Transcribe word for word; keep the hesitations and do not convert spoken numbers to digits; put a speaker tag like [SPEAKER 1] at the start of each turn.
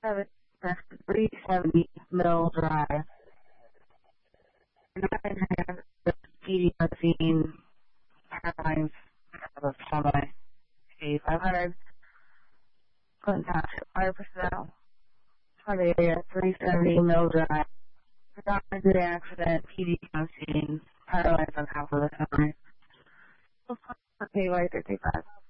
[SPEAKER 1] seven, three seventy Mill Drive. nine hundred P D scene, Caroline's of semi, five hundred Clinton Township Fire Personnel, target area three seventy Mill Drive. Predominant due to accident, P D scene, Caroline's on top of the semi. Okay, right, thirty-five.